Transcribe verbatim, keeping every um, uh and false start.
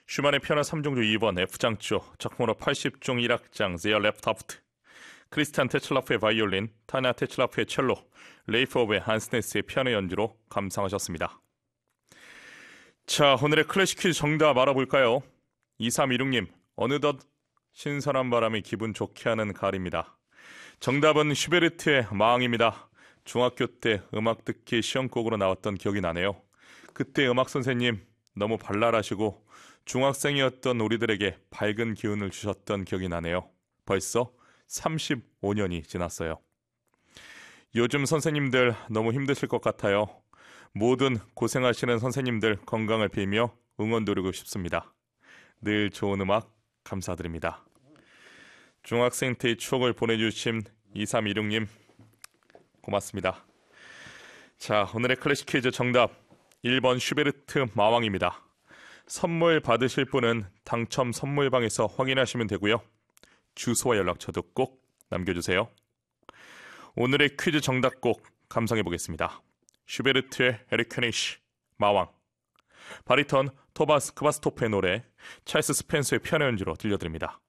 슈만의 피아노 삼 종조 이 번 F장조, 작품으로 팔십 종 일 악장 제어 랩타프트, 크리스탄 테칠라프의 바이올린, 타냐 테칠라프의 첼로, 레이퍼브의 한스네스의 피아노 연주로 감상하셨습니다. 자, 오늘의 클래식 퀴즈 정답 알아볼까요? 이삼이육 님, 어느덧 신선한 바람이 기분 좋게 하는 가을입니다. 정답은 슈베르트의 마왕입니다. 중학교 때 음악 듣기 시험곡으로 나왔던 기억이 나네요. 그때 음악 선생님 너무 발랄하시고 중학생이었던 우리들에게 밝은 기운을 주셨던 기억이 나네요. 벌써 삼십오 년이 지났어요. 요즘 선생님들 너무 힘드실 것 같아요. 모든 고생하시는 선생님들 건강을 빌며 응원드리고 싶습니다. 늘 좋은 음악 감사드립니다. 중학생 때의 추억을 보내주신 이삼이육 님 고맙습니다. 자, 오늘의 클래식 퀴즈 정답 일 번 슈베르트 마왕입니다. 선물 받으실 분은 당첨 선물방에서 확인하시면 되고요. 주소와 연락처도 꼭 남겨주세요. 오늘의 퀴즈 정답곡 감상해 보겠습니다. 슈베르트의 에르케네시 마왕, 바리톤 토바스 크바스토프의 노래, 찰스 스펜서의 피아노 연주로 들려드립니다.